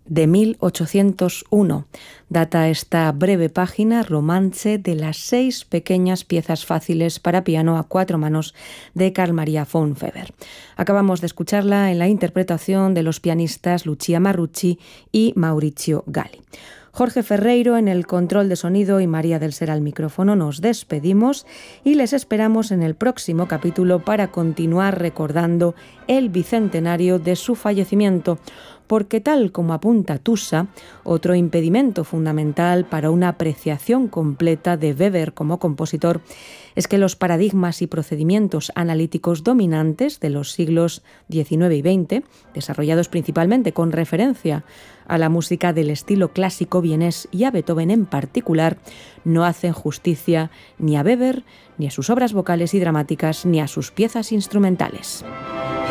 de 1801. Data esta breve página Romance de las 6 pequeñas piezas fáciles para piano a 4 manos de Carl Maria von Weber. Acabamos de escucharla en la interpretación de los pianistas Lucia Marrucci y Maurizio Galli. Jorge Ferreiro en el control de sonido y María del Ser al micrófono. Nos despedimos y les esperamos en el próximo capítulo para continuar recordando el bicentenario de su fallecimiento, porque tal como apunta Tusa, otro impedimento fundamental para una apreciación completa de Weber como compositor es que los paradigmas y procedimientos analíticos dominantes de los siglos XIX y XX, desarrollados principalmente con referencia a la música del estilo clásico vienés y a Beethoven en particular, no hacen justicia ni a Weber, ni a sus obras vocales y dramáticas, ni a sus piezas instrumentales.